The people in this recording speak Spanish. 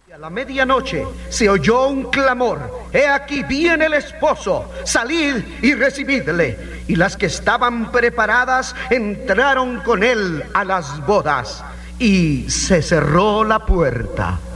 A la medianoche se oyó un clamor: he aquí viene el esposo, salid y recibidle. Y las que estaban preparadas entraron con él a las bodas, y se cerró la puerta.